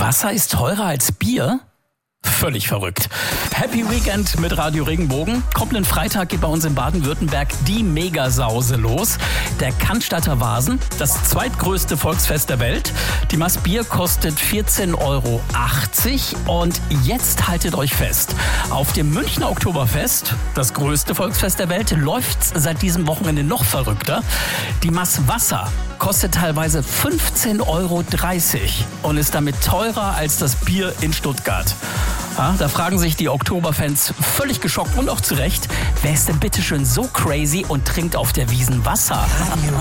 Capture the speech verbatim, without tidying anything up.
Wasser ist teurer als Bier? Völlig verrückt. Happy Weekend mit Radio Regenbogen. Kommenden Freitag geht bei uns in Baden-Württemberg die Megasause los. Der Cannstatter Vasen, das zweitgrößte Volksfest der Welt. Die Maß Bier kostet vierzehn Euro achtzig. Und jetzt haltet euch fest. Auf dem Münchner Oktoberfest, das größte Volksfest der Welt, läuft's seit diesem Wochenende noch verrückter. Die Maß Wasser kostet teilweise fünfzehn Euro dreißig und ist damit teurer als das Bier in Stuttgart. Ja, da fragen sich die Oktoberfans völlig geschockt und auch zu Recht, wer ist denn bitteschön so crazy und trinkt auf der Wiesn Wasser? Radio